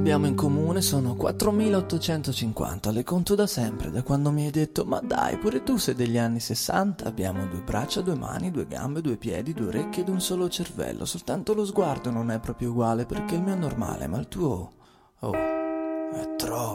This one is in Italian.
Abbiamo in comune sono 4850, le conto da sempre, da quando mi hai detto ma dai, pure tu sei degli anni 60. Abbiamo 2 braccia, 2 mani, 2 gambe, 2 piedi, 2 orecchie ed un solo cervello. Soltanto lo sguardo non è proprio uguale perché il mio è normale, ma il tuo... Oh.